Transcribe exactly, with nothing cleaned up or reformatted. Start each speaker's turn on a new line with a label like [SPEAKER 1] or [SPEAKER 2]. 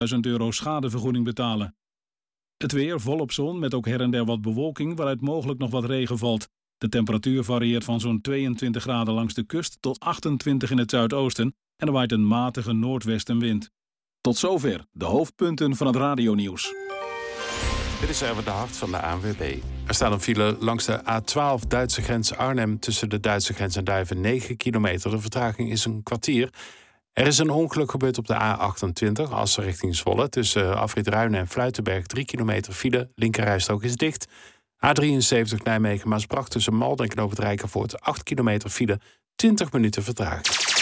[SPEAKER 1] duizend euro schadevergoeding betalen. Het weer volop zon met ook her en der wat bewolking waaruit mogelijk nog wat regen valt. De temperatuur varieert van zo'n tweeëntwintig graden langs de kust tot achtentwintig in het zuidoosten en er waait een matige noordwestenwind. Tot zover de hoofdpunten van het radionieuws.
[SPEAKER 2] Dit is Erwin de Hart van de A N W B. Er staat een file langs de A twaalf Duitse grens Arnhem tussen de Duitse grens en Duiven negen kilometer. De vertraging is een kwartier. Er is een ongeluk gebeurd op de A achtentwintig, Assen richting Zwolle. Tussen Afrit Ruinen en Fluitenberg drie kilometer file. Linkerrijstrook is dicht. A drieënzeventig Nijmegen-Maasbracht tussen Malden en Knoop het Rijkervoort acht kilometer file. twintig minuten vertraging.